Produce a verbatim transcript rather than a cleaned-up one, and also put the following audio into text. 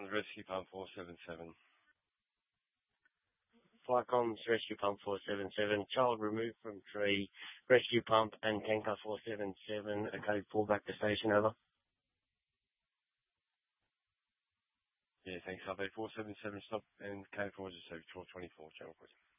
On the rescue pump four seven seven. Flycom's rescue pump four seven seven. Child removed from tree. Rescue pump and tanker four seven seven. Okay, pull back to station, over. Yeah, thanks, Update four seven seven, stop, and K four is four twenty-four, channel question.